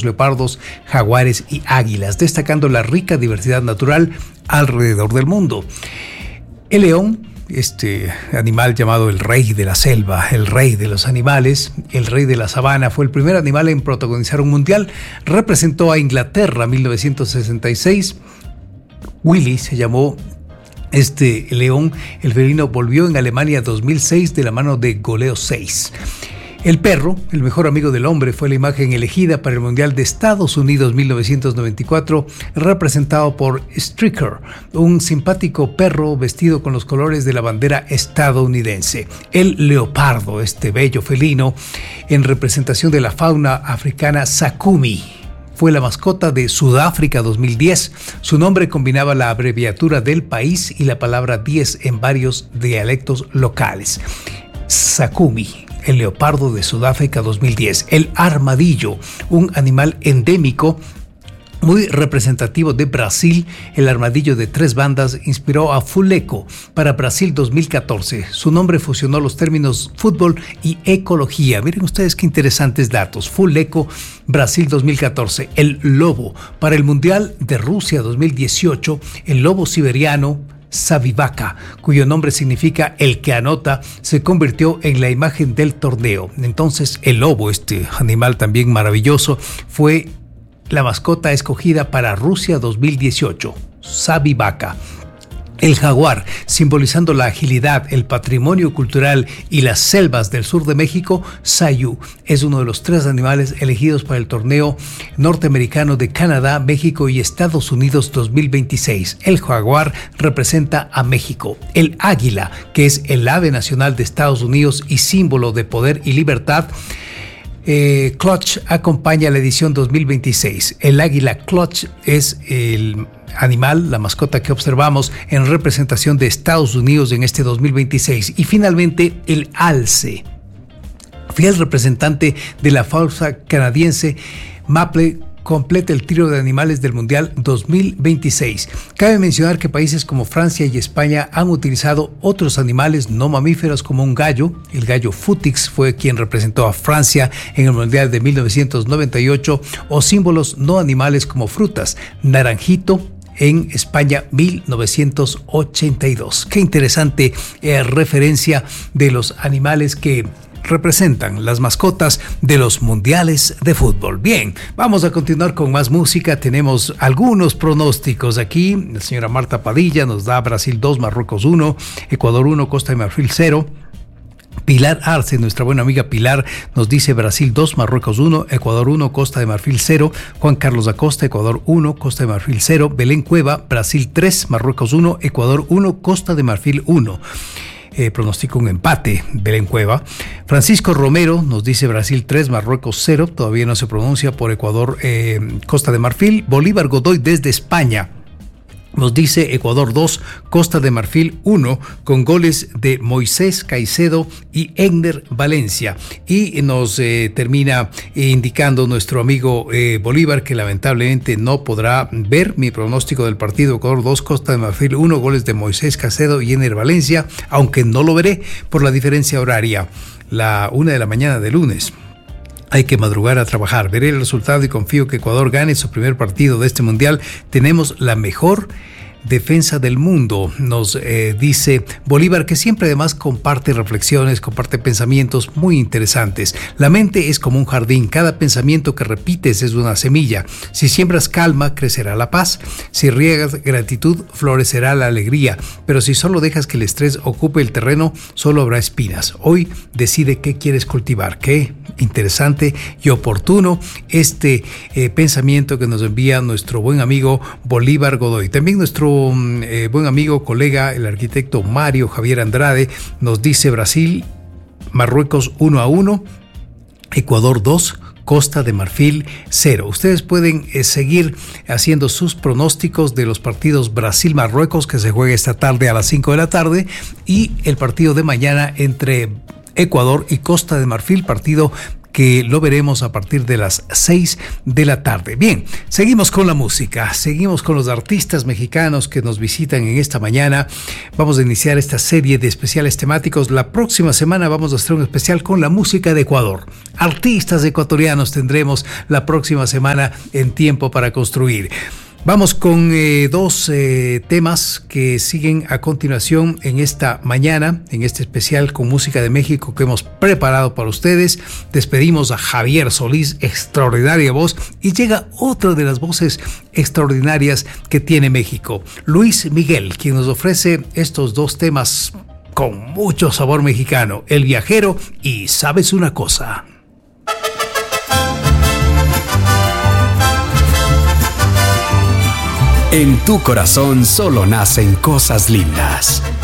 leopardos, jaguares y águilas, destacando la rica diversidad natural alrededor del mundo. El león, este animal llamado el rey de la selva, el rey de los animales, el rey de la sabana, fue el primer animal en protagonizar un mundial. Representó a Inglaterra en 1966. Willy se llamó este león. El felino volvió en Alemania 2006 de la mano de Goleo 6. El perro, el mejor amigo del hombre, fue la imagen elegida para el Mundial de Estados Unidos 1994, representado por Streaker, un simpático perro vestido con los colores de la bandera estadounidense. El leopardo, este bello felino, en representación de la fauna africana Sakumi, fue la mascota de Sudáfrica 2010. Su nombre combinaba la abreviatura del país y la palabra 10 en varios dialectos locales. Sakumi, el leopardo de Sudáfrica 2010. El armadillo, un animal endémico muy representativo de Brasil. El armadillo de 3 bandas inspiró a Fuleco para Brasil 2014. Su nombre fusionó los términos fútbol y ecología. Miren ustedes qué interesantes datos. Fuleco, Brasil 2014. El lobo, para el Mundial de Rusia 2018, el lobo siberiano Savivaka, cuyo nombre significa el que anota, se convirtió en la imagen del torneo. Entonces el lobo, este animal también maravilloso, fue la mascota escogida para Rusia 2018, Savivaka. El jaguar, simbolizando la agilidad, el patrimonio cultural y las selvas del sur de México, Sayu es uno de los 3 animales elegidos para el torneo norteamericano de Canadá, México y Estados Unidos 2026. El jaguar representa a México. El águila, que es el ave nacional de Estados Unidos y símbolo de poder y libertad, Clutch acompaña la edición 2026. El águila Clutch es el animal, la mascota que observamos en representación de Estados Unidos en este 2026. Y finalmente el alce, fiel representante de la fauna canadiense. Maple completa el trío de animales del Mundial 2026. Cabe mencionar que países como Francia y España han utilizado otros animales no mamíferos como un gallo. El gallo Futix fue quien representó a Francia en el Mundial de 1998, o símbolos no animales como frutas. Naranjito en España 1982. Qué interesante referencia de los animales que representan las mascotas de los mundiales de fútbol. Bien, vamos a continuar con más música. Tenemos algunos pronósticos aquí. La señora Marta Padilla nos da Brasil 2, Marruecos 1, Ecuador 1, Costa de Marfil 0. Pilar Arce, nuestra buena amiga Pilar, nos dice Brasil 2, Marruecos 1, Ecuador 1, Costa de Marfil 0. Juan Carlos Acosta, Ecuador 1, Costa de Marfil 0. Belén Cueva, Brasil 3, Marruecos 1, Ecuador 1, Costa de Marfil 1. Pronostica un empate, Belén Cueva. Francisco Romero nos dice Brasil 3, Marruecos 0, todavía no se pronuncia por Ecuador, Costa de Marfil. Bolívar Godoy desde España nos dice Ecuador 2, Costa de Marfil 1, con goles de Moisés Caicedo y Egner Valencia. Y nos termina indicando nuestro amigo Bolívar que lamentablemente no podrá ver mi pronóstico del partido. Ecuador 2, Costa de Marfil 1, goles de Moisés Caicedo y Egner Valencia, aunque no lo veré por la diferencia horaria, la 1 de la mañana de lunes. Hay que madrugar a trabajar. Veré el resultado y confío que Ecuador gane su primer partido de este mundial. Tenemos la mejor defensa del mundo, nos dice Bolívar, que siempre además comparte reflexiones, comparte pensamientos muy interesantes. La mente es como un jardín, cada pensamiento que repites es una semilla. Si siembras calma, crecerá la paz. Si riegas gratitud, florecerá la alegría. Pero si solo dejas que el estrés ocupe el terreno, solo habrá espinas. Hoy decide qué quieres cultivar. Qué interesante y oportuno este pensamiento que nos envía nuestro buen amigo Bolívar Godoy. También nuestro buen amigo, colega, el arquitecto Mario Javier Andrade, nos dice Brasil, Marruecos 1-1, Ecuador 2, Costa de Marfil 0. Ustedes pueden seguir haciendo sus pronósticos de los partidos Brasil-Marruecos, que se juega esta tarde a las 5 de la tarde, y el partido de mañana entre Ecuador y Costa de Marfil, partido que lo veremos a partir de las 6 de la tarde. Bien, seguimos con la música, seguimos con los artistas mexicanos que nos visitan en esta mañana. Vamos a iniciar esta serie de especiales temáticos. La próxima semana vamos a hacer un especial con la música de Ecuador. Artistas ecuatorianos tendremos la próxima semana en Tiempo para Construir. Vamos con dos temas que siguen a continuación en esta mañana, en este especial con música de México que hemos preparado para ustedes. Despedimos a Javier Solís, extraordinaria voz, y llega otra de las voces extraordinarias que tiene México, Luis Miguel, quien nos ofrece estos dos temas con mucho sabor mexicano, El Viajero y ¿Sabes una cosa? En tu corazón solo nacen cosas lindas.